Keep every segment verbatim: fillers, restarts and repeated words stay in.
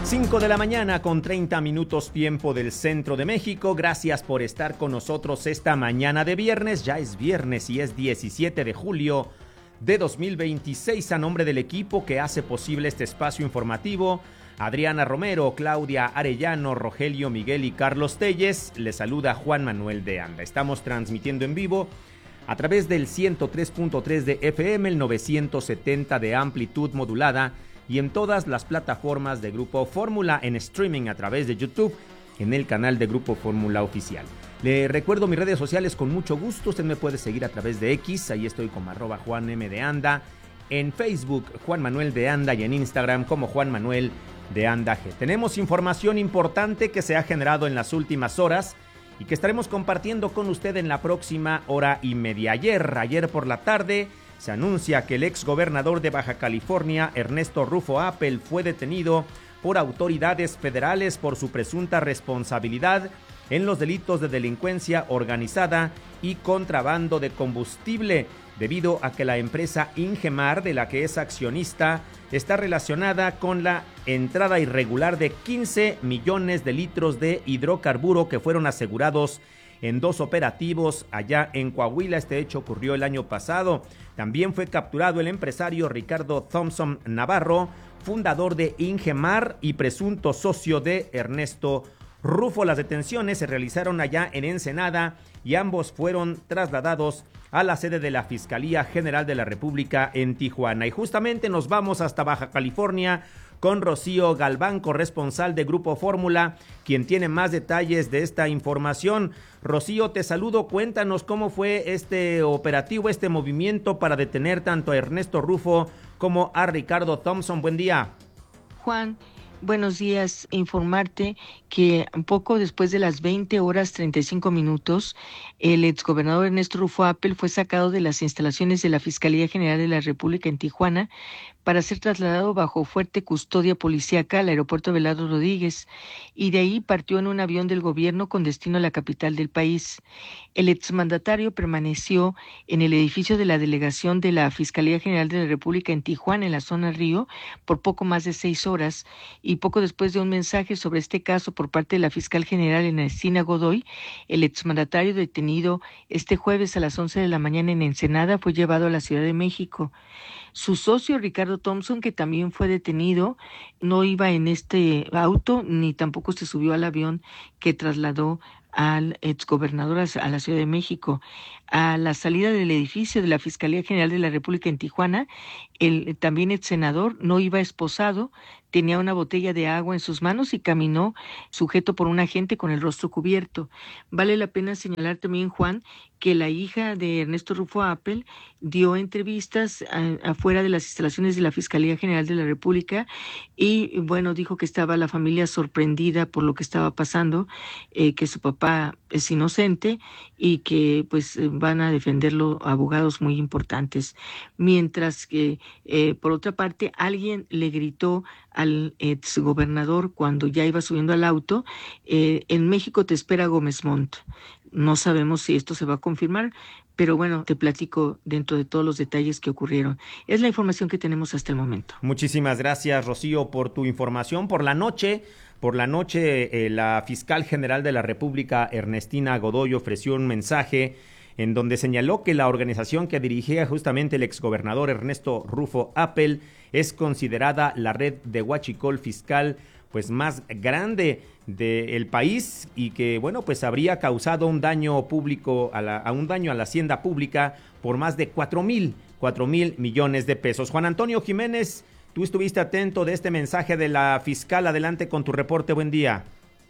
cinco de la mañana con treinta minutos tiempo del centro de México. Gracias por estar con nosotros esta mañana de viernes. Ya es viernes y es diecisiete de julio de dos mil veintiséis. A nombre del equipo que hace posible este espacio informativo, Adriana Romero, Claudia Arellano, Rogelio Miguel y Carlos Telles, les saluda Juan Manuel de Anda. Estamos transmitiendo en vivo a través del ciento tres punto tres de F M, el novecientos setenta de amplitud modulada y en todas las plataformas de Grupo Fórmula, en streaming a través de YouTube, en el canal de Grupo Fórmula Oficial. Le recuerdo mis redes sociales con mucho gusto. Usted me puede seguir a través de X, ahí estoy como arroba Juan M de Anda, en Facebook Juan Manuel de Anda y en Instagram como Juan Manuel de Anda G. Tenemos información importante que se ha generado en las últimas horas y que estaremos compartiendo con usted en la próxima hora y media. Ayer, ayer por la tarde, se anuncia que el ex gobernador de Baja California, Ernesto Rufo Appel, fue detenido por autoridades federales por su presunta responsabilidad en los delitos de delincuencia organizada y contrabando de combustible, debido a que la empresa Ingemar, de la que es accionista, está relacionada con la entrada irregular de quince millones de litros de hidrocarburo que fueron asegurados en dos operativos allá en Coahuila. Este hecho ocurrió el año pasado. También fue capturado el empresario Ricardo Thompson Navarro, fundador de Ingemar y presunto socio de Ernesto Rufo. Las detenciones se realizaron allá en Ensenada y ambos fueron trasladados a la sede de la Fiscalía General de la República en Tijuana. Y justamente nos vamos hasta Baja California con Rocío Galván, corresponsal de Grupo Fórmula, quien tiene más detalles de esta información. Rocío, te saludo, cuéntanos cómo fue este operativo, este movimiento para detener tanto a Ernesto Rufo como a Ricardo Thompson. Buen día. Juan, buenos días. Informarte que un poco después de las veinte horas treinta y cinco minutos, el exgobernador Ernesto Rufo Appel fue sacado de las instalaciones de la Fiscalía General de la República en Tijuana para ser trasladado bajo fuerte custodia policíaca al aeropuerto Velardo Rodríguez, y de ahí partió en un avión del gobierno con destino a la capital del país. El exmandatario permaneció en el edificio de la delegación de la Fiscalía General de la República en Tijuana, en la zona Río, por poco más de seis horas, y poco después de un mensaje sobre este caso por parte de la fiscal general Ernestina Godoy, el exmandatario, detenido este jueves a las once de la mañana en Ensenada, fue llevado a la Ciudad de México. Su socio Ricardo Thompson, que también fue detenido, no iba en este auto ni tampoco se subió al avión que trasladó al exgobernador a la Ciudad de México. A la salida del edificio de la Fiscalía General de la República en Tijuana, el también ex senador no iba esposado, tenía una botella de agua en sus manos y caminó sujeto por un agente con el rostro cubierto. Vale la pena señalar también, Juan, que la hija de Ernesto Rufo Appel dio entrevistas a, afuera de las instalaciones de la Fiscalía General de la República y, bueno, dijo que estaba la familia sorprendida por lo que estaba pasando, eh, que su papá es inocente y que pues van a defenderlo abogados muy importantes. Mientras que, eh, por otra parte, alguien le gritó al exgobernador cuando ya iba subiendo al auto, eh, en México te espera Gómez Montt. No sabemos si esto se va a confirmar, pero bueno, te platico dentro de todos los detalles que ocurrieron. Es la información que tenemos hasta el momento. Muchísimas gracias, Rocío, por tu información. Por la noche, por la noche, eh, la fiscal general de la República, Ernestina Godoy, ofreció un mensaje en donde señaló que la organización que dirigía justamente el exgobernador Ernesto Rufo Appel es considerada la red de huachicol fiscal pues más grande del país y que, bueno, pues habría causado un daño público, a, la, a un daño a la hacienda pública por más de cuatro mil, cuatro mil millones de pesos. Juan Antonio Jiménez, tú estuviste atento de este mensaje de la fiscal. Adelante con tu reporte. Buen día.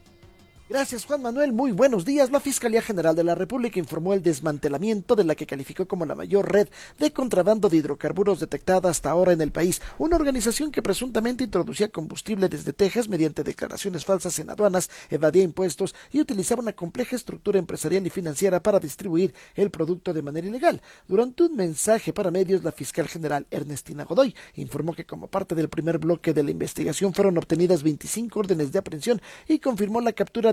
Gracias, Juan Manuel. Muy buenos días. La Fiscalía General de la República informó el desmantelamiento de la que calificó como la mayor red de contrabando de hidrocarburos detectada hasta ahora en el país, una organización que presuntamente introducía combustible desde Texas mediante declaraciones falsas en aduanas, evadía impuestos y utilizaba una compleja estructura empresarial y financiera para distribuir el producto de manera ilegal. Durante un mensaje para medios, la fiscal general Ernestina Godoy informó que como parte del primer bloque de la investigación fueron obtenidas veinticinco órdenes de aprehensión y confirmó la captura de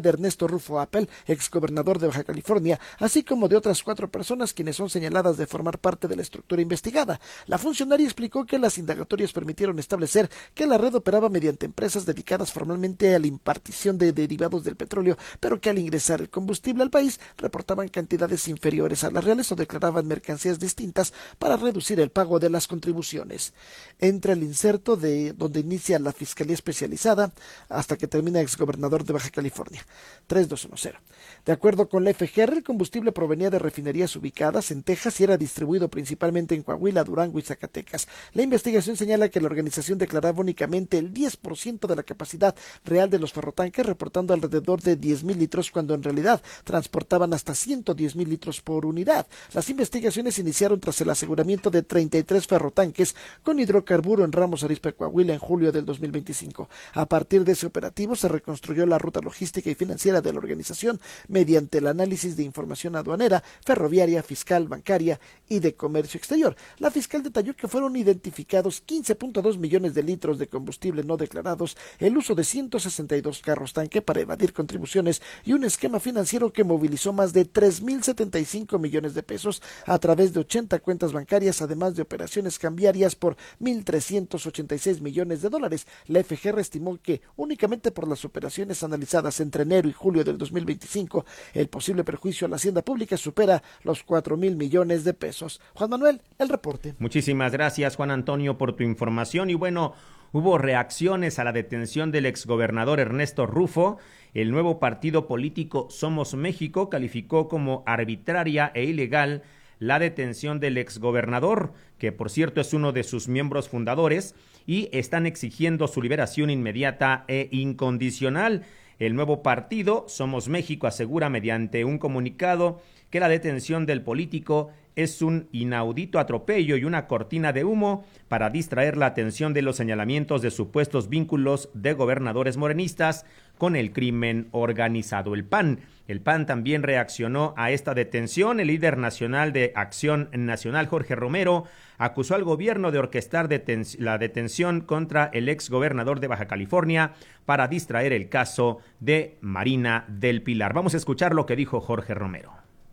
de Ernesto Rufo Appel, exgobernador de Baja California, así como de otras cuatro personas quienes son señaladas de formar parte de la estructura investigada. La funcionaria explicó que las indagatorias permitieron establecer que la red operaba mediante empresas dedicadas formalmente a la impartición de derivados del petróleo, pero que al ingresar el combustible al país reportaban cantidades inferiores a las reales o declaraban mercancías distintas para reducir el pago de las contribuciones. Entra el inserto de donde inicia la Fiscalía Especializada hasta que termina exgobernador de Baja California. tres dos uno cero. De acuerdo con la F G R, el combustible provenía de refinerías ubicadas en Texas y era distribuido principalmente en Coahuila, Durango y Zacatecas. La investigación señala que la organización declaraba únicamente el diez por ciento de la capacidad real de los ferrotanques, reportando alrededor de diez mil litros cuando en realidad transportaban hasta ciento diez mil litros por unidad. Las investigaciones iniciaron tras el aseguramiento de treinta y tres ferrotanques con hidrocarburo en Ramos Arizpe, Coahuila, en julio del dos mil veinticinco. A partir de ese operativo se reconstruyó la ruta logística y financiera de la organización mediante el análisis de información aduanera, ferroviaria, fiscal, bancaria y de comercio exterior. La fiscal detalló que fueron identificados quince punto dos millones de litros de combustible no declarados, el uso de ciento sesenta y dos carros tanque para evadir contribuciones y un esquema financiero que movilizó más de tres mil setenta y cinco millones de pesos a través de ochenta cuentas bancarias, además de operaciones cambiarias por mil trescientos ochenta y seis millones de dólares. La F G R estimó que únicamente por las operaciones analizadas entre enero y julio del dos mil veinticinco, el posible perjuicio a la hacienda pública supera los cuatro mil millones de pesos. Juan Manuel, el reporte. Muchísimas gracias, Juan Antonio, por tu información. Y bueno, hubo reacciones a la detención del exgobernador Ernesto Rufo. El nuevo partido político Somos México calificó como arbitraria e ilegal la detención del exgobernador, que por cierto es uno de sus miembros fundadores, y están exigiendo su liberación inmediata e incondicional. El nuevo partido Somos México asegura mediante un comunicado que la detención del político es un inaudito atropello y una cortina de humo para distraer la atención de los señalamientos de supuestos vínculos de gobernadores morenistas con el crimen organizado. El P A N. El P A N también reaccionó a esta detención. El líder nacional de Acción Nacional, Jorge Romero, acusó al gobierno de orquestar deten- la detención contra el exgobernador de Baja California para distraer el caso de Marina del Pilar. Vamos a escuchar lo que dijo Jorge Romero.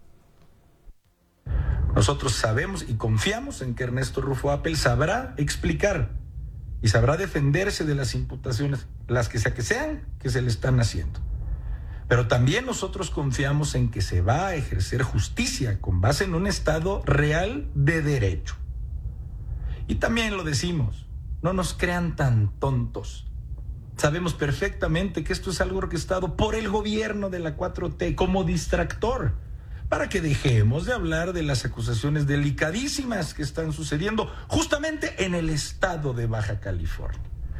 Nosotros sabemos y confiamos en que Ernesto Rufo Appel sabrá explicar y sabrá defenderse de las imputaciones, las que sea que sean, que se le están haciendo. Pero también nosotros confiamos en que se va a ejercer justicia con base en un Estado real de derecho. Y también lo decimos, no nos crean tan tontos. Sabemos perfectamente que esto es algo orquestado por el gobierno de la cuatro T como distractor, para que dejemos de hablar de las acusaciones delicadísimas que están sucediendo justamente en el estado de Baja California.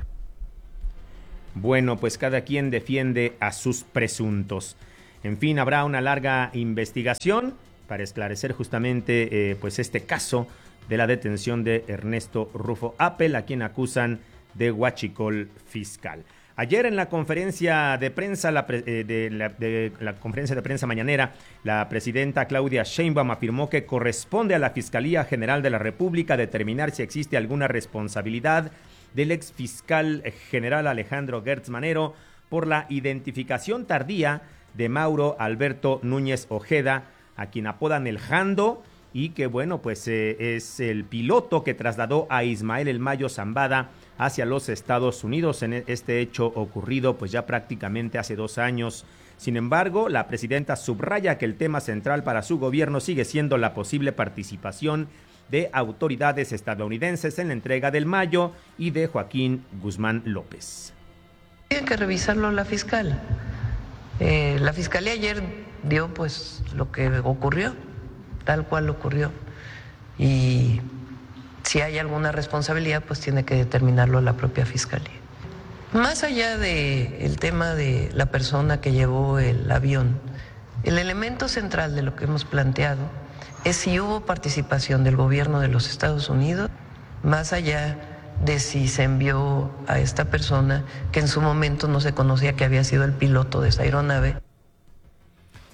Bueno, pues cada quien defiende a sus presuntos. En fin, habrá una larga investigación para esclarecer justamente eh, pues este caso de la detención de Ernesto Rufo Appel, a quien acusan de huachicol fiscal. Ayer en la conferencia de prensa, la, eh, de, la, de la conferencia de prensa mañanera, la presidenta Claudia Sheinbaum afirmó que corresponde a la Fiscalía General de la República determinar si existe alguna responsabilidad del exfiscal general Alejandro Gertz Manero por la identificación tardía de Mauro Alberto Núñez Ojeda, a quien apodan el Jando, y que bueno, pues eh, es el piloto que trasladó a Ismael El Mayo Zambada hacia los Estados Unidos en este hecho ocurrido pues ya prácticamente hace dos años. Sin embargo, la presidenta subraya que el tema central para su gobierno sigue siendo la posible participación de autoridades estadounidenses en la entrega del Mayo y de Joaquín Guzmán López. Tiene que revisarlo la fiscal. Eh, la fiscalía ayer dio pues lo que ocurrió, tal cual ocurrió. Y si hay alguna responsabilidad, pues tiene que determinarlo la propia fiscalía. Más allá del tema de la persona que llevó el avión, el elemento central de lo que hemos planteado es si hubo participación del gobierno de los Estados Unidos, más allá de si se envió a esta persona que en su momento no se conocía que había sido el piloto de esa aeronave.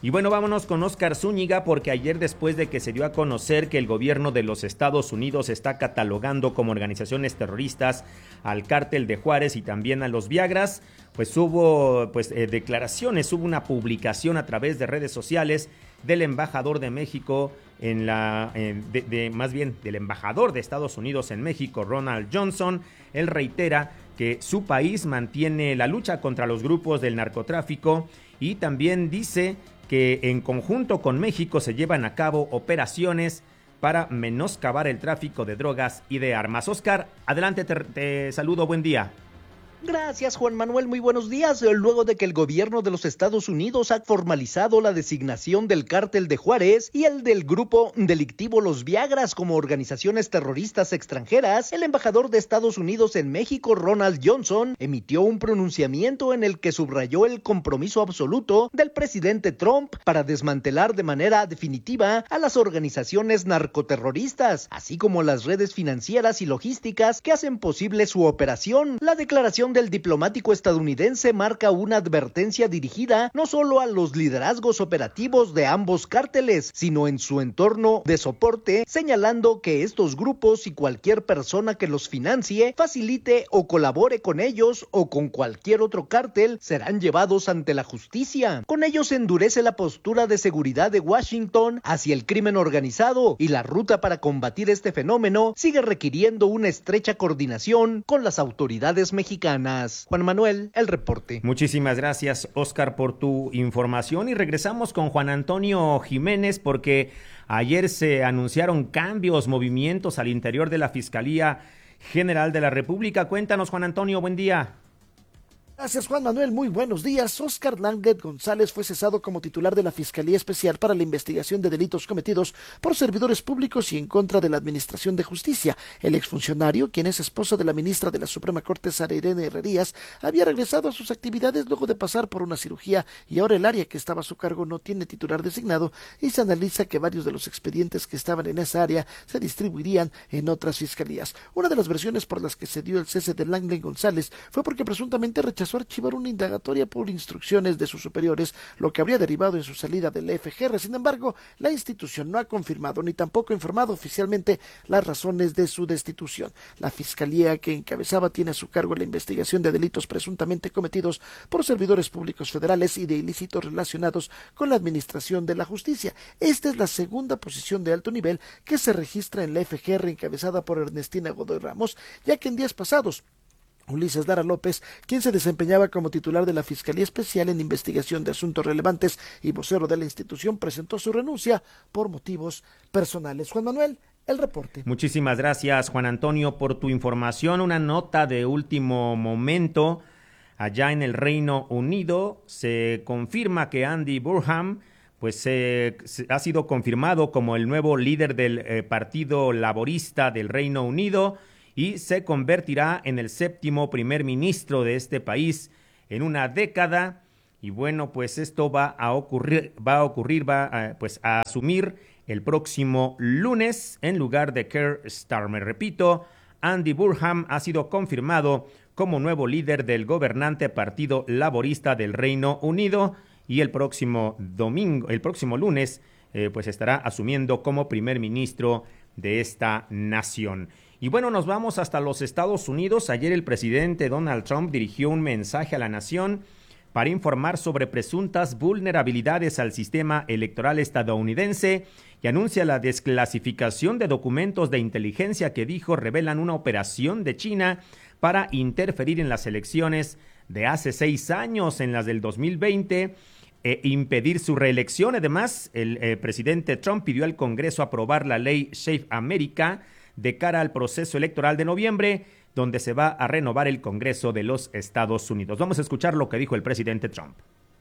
Y bueno, vámonos con Óscar Zúñiga, porque ayer, después de que se dio a conocer que el gobierno de los Estados Unidos está catalogando como organizaciones terroristas al Cártel de Juárez y también a los Viagras, pues hubo pues eh, declaraciones, hubo una publicación a través de redes sociales del embajador de México en la eh, de, de más bien del embajador de Estados Unidos en México, Ronald Johnson. Él reitera que su país mantiene la lucha contra los grupos del narcotráfico y también dice que en conjunto con México se llevan a cabo operaciones para menoscabar el tráfico de drogas y de armas. Óscar, adelante, te, te saludo, buen día. Gracias, Juan Manuel, muy buenos días. Luego de que el gobierno de los Estados Unidos ha formalizado la designación del Cártel de Juárez y el del grupo delictivo Los Viagras como organizaciones terroristas extranjeras, el embajador de Estados Unidos en México, Ronald Johnson, emitió un pronunciamiento en el que subrayó el compromiso absoluto del presidente Trump para desmantelar de manera definitiva a las organizaciones narcoterroristas, así como las redes financieras y logísticas que hacen posible su operación. La declaración del diplomático estadounidense marca una advertencia dirigida no solo a los liderazgos operativos de ambos cárteles, sino en su entorno de soporte, señalando que estos grupos y cualquier persona que los financie, facilite o colabore con ellos o con cualquier otro cártel serán llevados ante la justicia. Con ello se endurece la postura de seguridad de Washington hacia el crimen organizado y la ruta para combatir este fenómeno sigue requiriendo una estrecha coordinación con las autoridades mexicanas. Juan Manuel, el reporte. Muchísimas gracias, Óscar, por tu información, y regresamos con Juan Antonio Jiménez, porque ayer se anunciaron cambios, movimientos al interior de la Fiscalía General de la República. Cuéntanos, Juan Antonio, buen día. Gracias, Juan Manuel, muy buenos días. Óscar Langet González fue cesado como titular de la Fiscalía Especial para la Investigación de Delitos Cometidos por Servidores Públicos y en contra de la Administración de Justicia. El exfuncionario, quien es esposo de la ministra de la Suprema Corte, Sara Irene Herrerías, había regresado a sus actividades luego de pasar por una cirugía y ahora el área que estaba a su cargo no tiene titular designado y se analiza que varios de los expedientes que estaban en esa área se distribuirían en otras fiscalías. Una de las versiones por las que se dio el cese de Langet González fue porque presuntamente rechazó archivar una indagatoria por instrucciones de sus superiores, lo que habría derivado en su salida del F G R. Sin embargo, la institución no ha confirmado ni tampoco informado oficialmente las razones de su destitución. La fiscalía que encabezaba tiene a su cargo la investigación de delitos presuntamente cometidos por servidores públicos federales y de ilícitos relacionados con la administración de la justicia. Esta es la segunda posición de alto nivel que se registra en la F G R encabezada por Ernestina Godoy Ramos, ya que en días pasados Ulises Lara López, quien se desempeñaba como titular de la Fiscalía Especial en Investigación de Asuntos Relevantes y vocero de la institución, presentó su renuncia por motivos personales. Juan Manuel, el reporte. Muchísimas gracias, Juan Antonio, por tu información. Una nota de último momento. Allá en el Reino Unido se confirma que Andy Burnham pues eh, ha sido confirmado como el nuevo líder del eh, Partido Laborista del Reino Unido y se convertirá en el séptimo primer ministro de este país en una década. Y bueno, pues esto va a ocurrir, va a ocurrir, va a, pues a asumir el próximo lunes en lugar de Keir Starmer. Repito, Andy Burnham ha sido confirmado como nuevo líder del gobernante Partido Laborista del Reino Unido y el próximo domingo, el próximo lunes, eh, pues estará asumiendo como primer ministro de esta nación. Y bueno, nos vamos hasta los Estados Unidos. Ayer el presidente Donald Trump dirigió un mensaje a la nación para informar sobre presuntas vulnerabilidades al sistema electoral estadounidense y anuncia la desclasificación de documentos de inteligencia que dijo revelan una operación de China para interferir en las elecciones de hace seis años, en las del dos mil veinte, e impedir su reelección. Además, el eh, presidente Trump pidió al Congreso aprobar la ley Safe America de cara al proceso electoral de noviembre, donde se va a renovar el Congreso de los Estados Unidos. Vamos a escuchar lo que dijo el presidente Trump.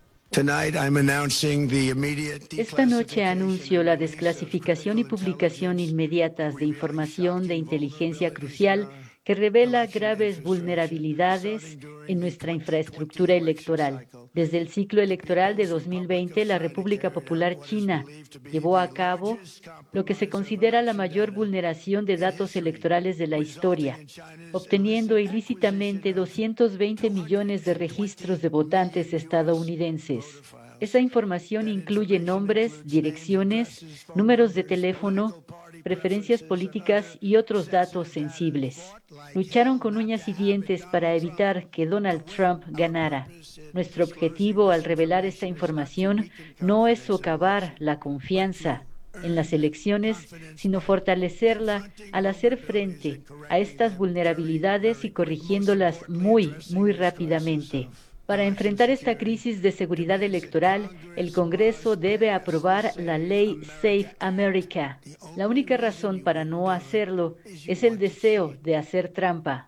Esta noche anuncio la desclasificación y publicación inmediatas de información de inteligencia crucial que revela graves vulnerabilidades en nuestra infraestructura electoral. Desde el ciclo electoral de dos mil veinte, la República Popular China llevó a cabo lo que se considera la mayor vulneración de datos electorales de la historia, obteniendo ilícitamente doscientos veinte millones de registros de votantes estadounidenses. Esa información incluye nombres, direcciones, números de teléfono, preferencias políticas y otros datos sensibles. Lucharon con uñas y dientes para evitar que Donald Trump ganara. Nuestro objetivo al revelar esta información no es socavar la confianza en las elecciones, sino fortalecerla al hacer frente a estas vulnerabilidades y corrigiéndolas muy, muy rápidamente. Para enfrentar esta crisis de seguridad electoral, el Congreso debe aprobar la ley Safe America. La única razón para no hacerlo es el deseo de hacer trampa.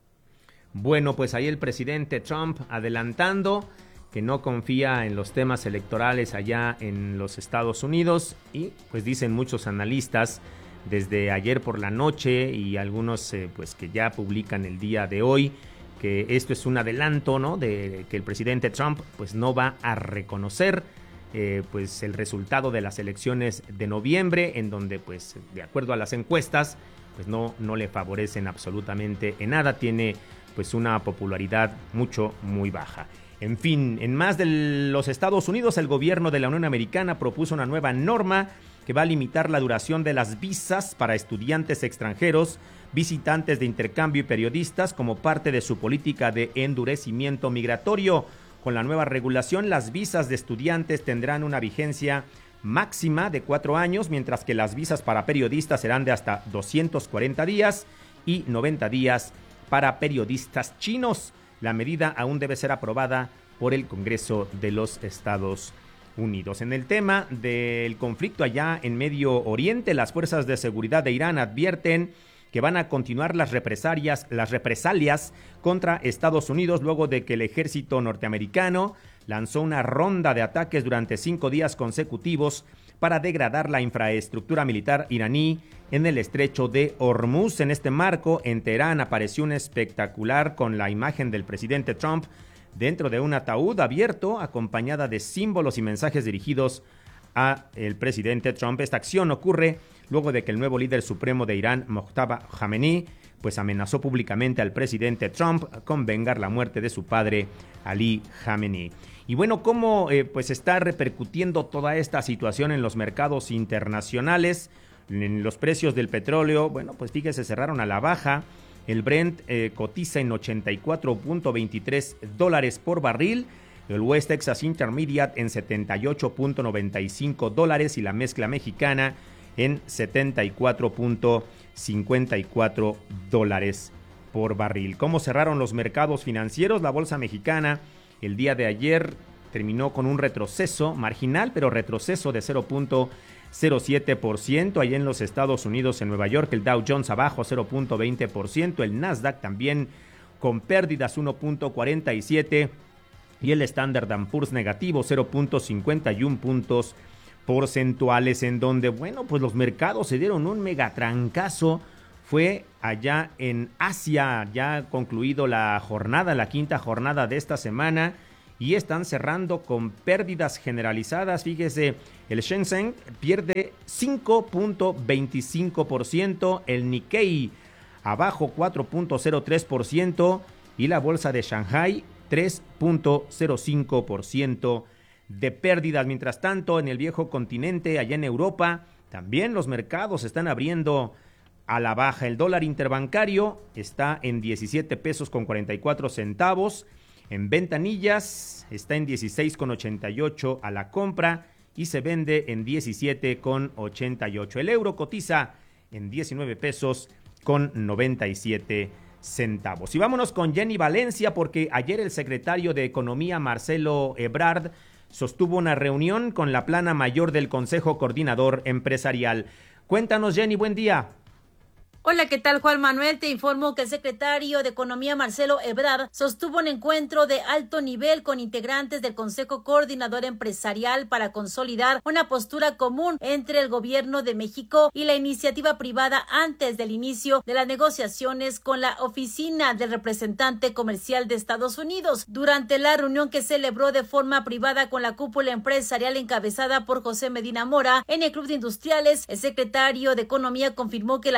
Bueno, pues ahí el presidente Trump adelantando que no confía en los temas electorales allá en los Estados Unidos y pues dicen muchos analistas desde ayer por la noche y algunos eh, pues que ya publican el día de hoy que esto es un adelanto, ¿no?, de que el presidente Trump pues no va a reconocer eh, pues el resultado de las elecciones de noviembre, en donde pues de acuerdo a las encuestas pues no, no le favorecen absolutamente en nada, tiene pues una popularidad mucho, muy baja. En fin, en más de los Estados Unidos, el gobierno de la Unión Americana propuso una nueva norma que va a limitar la duración de las visas para estudiantes extranjeros, visitantes de intercambio y periodistas como parte de su política de endurecimiento migratorio. Con la nueva regulación, las visas de estudiantes tendrán una vigencia máxima de cuatro años, mientras que las visas para periodistas serán de hasta doscientos cuarenta días y noventa días para periodistas chinos. La medida aún debe ser aprobada por el Congreso de los Estados Unidos. En el tema del conflicto allá en Medio Oriente, las fuerzas de seguridad de Irán advierten que van a continuar las represalias, las represalias contra Estados Unidos luego de que el ejército norteamericano lanzó una ronda de ataques durante cinco días consecutivos para degradar la infraestructura militar iraní en el estrecho de Hormuz. En este marco, en Teherán apareció un espectacular con la imagen del presidente Trump dentro de un ataúd abierto, acompañada de símbolos y mensajes dirigidos a el presidente Trump. Esta acción ocurre luego de que el nuevo líder supremo de Irán, Mojtaba Khamenei, pues amenazó públicamente al presidente Trump con vengar la muerte de su padre, Ali Khamenei. Y bueno, ¿cómo eh, pues está repercutiendo toda esta situación en los mercados internacionales? En los precios del petróleo, bueno, pues fíjese, cerraron a la baja. El Brent eh, cotiza en ochenta y cuatro punto veintitrés dólares por barril. El West Texas Intermediate en setenta y ocho punto noventa y cinco dólares y la mezcla mexicana en setenta y cuatro punto cincuenta y cuatro dólares por barril. ¿Cómo cerraron los mercados financieros? La bolsa mexicana el día de ayer terminó con un retroceso marginal, pero retroceso de cero punto cero siete por ciento. Allá en los Estados Unidos, en Nueva York, el Dow Jones abajo cero punto veinte por ciento. El Nasdaq también con pérdidas uno punto cuarenta y siete por ciento. Y el Standard and Poor's negativo cero punto cincuenta y uno puntos porcentuales, en donde, bueno, pues los mercados se dieron un megatrancazo. Fue allá en Asia, ya concluido la jornada, la quinta jornada de esta semana, y están cerrando con pérdidas generalizadas. Fíjese, el Shenzhen pierde cinco punto veinticinco por ciento, el Nikkei abajo cuatro punto cero tres por ciento y la bolsa de Shanghai tres punto cero cinco por ciento de pérdidas. Mientras tanto, en el viejo continente, allá en Europa, también los mercados están abriendo a la baja. El dólar interbancario está en diecisiete pesos con cuarenta y cuatro centavos. En ventanillas está en dieciséis con ochenta y ocho a la compra y se vende en diecisiete con ochenta y ocho. El euro cotiza en diecinueve pesos con noventa y siete centavos. Y vámonos con Jenny Valencia, porque ayer el secretario de Economía, Marcelo Ebrard, sostuvo una reunión con la plana mayor del Consejo Coordinador Empresarial. Cuéntanos, Jenny, buen día. Hola, ¿qué tal, Juan Manuel? Te informo que el secretario de Economía, Marcelo Ebrard, sostuvo un encuentro de alto nivel con integrantes del Consejo Coordinador Empresarial para consolidar una postura común entre el gobierno de México y la iniciativa privada antes del inicio de las negociaciones con la Oficina del Representante Comercial de Estados Unidos. Durante la reunión que celebró de forma privada con la cúpula empresarial encabezada por José Medina Mora en el Club de Industriales, el secretario de Economía confirmó que la tercera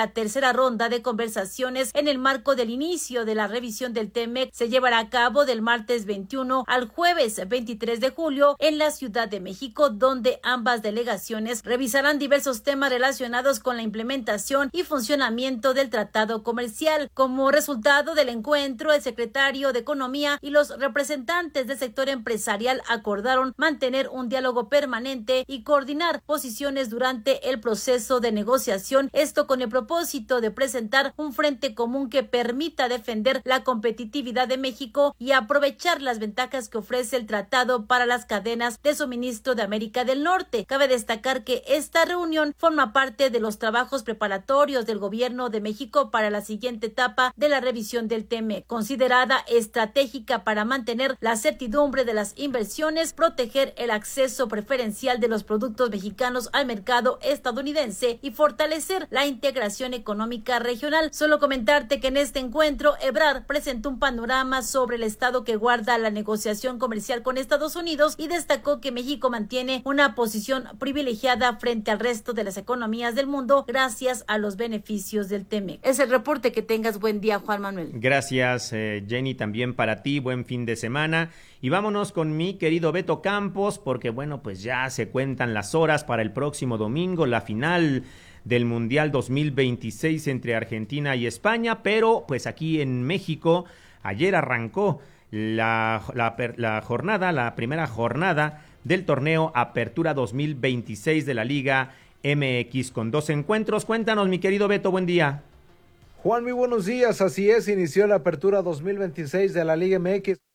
primera ronda de conversaciones en el marco del inicio de la revisión del TEMEC se llevará a cabo del martes veintiuno al jueves veintitrés de julio en la Ciudad de México, donde ambas delegaciones revisarán diversos temas relacionados con la implementación y funcionamiento del tratado comercial. Como resultado del encuentro, el secretario de Economía y los representantes del sector empresarial acordaron mantener un diálogo permanente y coordinar posiciones durante el proceso de negociación, esto con el propósito de presentar un frente común que permita defender la competitividad de México y aprovechar las ventajas que ofrece el tratado para las cadenas de suministro de América del Norte. Cabe destacar que esta reunión forma parte de los trabajos preparatorios del gobierno de México para la siguiente etapa de la revisión del TEMEC, considerada estratégica para mantener la certidumbre de las inversiones, proteger el acceso preferencial de los productos mexicanos al mercado estadounidense y fortalecer la integración económica regional. Solo comentarte que en este encuentro Ebrard presentó un panorama sobre el estado que guarda la negociación comercial con Estados Unidos y destacó que México mantiene una posición privilegiada frente al resto de las economías del mundo gracias a los beneficios del TEMEC. Es el reporte. Que tengas buen día, Juan Manuel. Gracias, eh, Jenny, también para ti, buen fin de semana. Y vámonos con mi querido Beto Campos, porque bueno, pues ya se cuentan las horas para el próximo domingo, la final del Mundial dos mil veintiséis entre Argentina y España, pero pues aquí en México ayer arrancó la, la, la jornada, la primera jornada del torneo Apertura dos mil veintiséis de la Liga M X con dos encuentros. Cuéntanos, mi querido Beto, buen día. Juan, muy buenos días, así es, inició la Apertura dos mil veintiséis de la Liga M X.